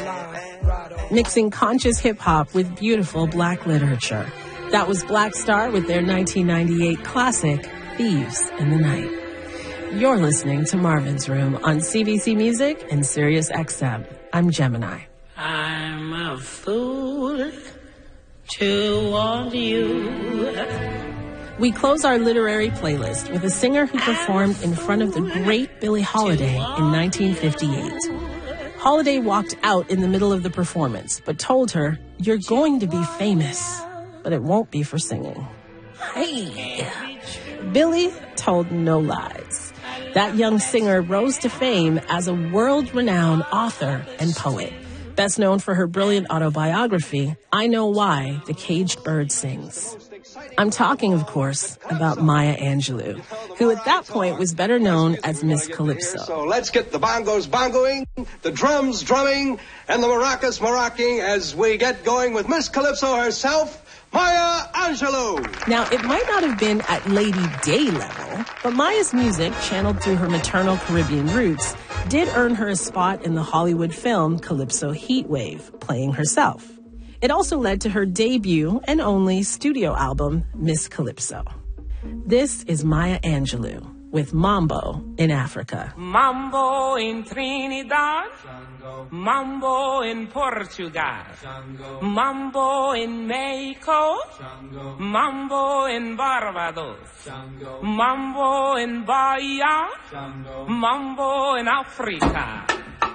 mixing conscious hip-hop with beautiful black literature. That was Black Star with their 1998 classic, Thieves in the Night. You're listening to Marvin's Room on CBC Music and Sirius XM. I'm Gemini. I'm a fool to want you. We close our literary playlist with a singer who performed in front of the great Billie Holiday in 1958. Holiday walked out in the middle of the performance, but told her, "You're going to be famous, but it won't be for singing." Hey! Billie told no lies. That young singer rose to fame as a world-renowned author and poet. Best known for her brilliant autobiography, I Know Why the Caged Bird Sings. I'm talking, of course, about Maya Angelou, who at that point was better known as Miss Calypso. So let's get the bongos bongoing, the drums drumming, and the maracas maracking as we get going with Miss Calypso herself, Maya Angelou. Now, it might not have been at Lady Day level, but Maya's music, channeled through her maternal Caribbean roots, did earn her a spot in the Hollywood film Calypso Heatwave, playing herself. It also led to her debut and only studio album, Miss Calypso. This is Maya Angelou with Mambo in Africa. Mambo in Trinidad, Mambo in Portugal, Mambo in Mexico, Mambo in Barbados, Mambo in Bahia, Mambo in Africa.